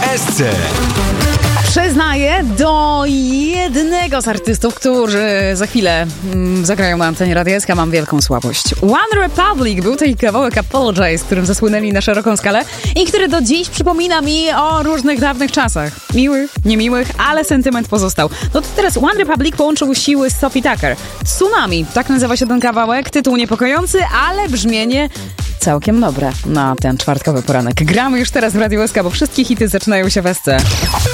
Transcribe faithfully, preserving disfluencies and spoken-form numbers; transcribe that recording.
S C. Przyznaję do jednego z artystów, którzy za chwilę mm, zagrają na antenie Radia S K, mam wielką słabość. One Republic był taki kawałek Apologize, którym zasłynęli na szeroką skalę i który do dziś przypomina mi o różnych dawnych czasach. Miłych, niemiłych, ale sentyment pozostał. No to teraz One Republic połączył siły z Sophie Tucker. Tsunami, tak nazywa się ten kawałek, tytuł niepokojący, ale brzmienie całkiem dobre na ten czwartkowy poranek. Gramy już teraz w Radiu S K, bo wszystkie hity zaczynają się w S C.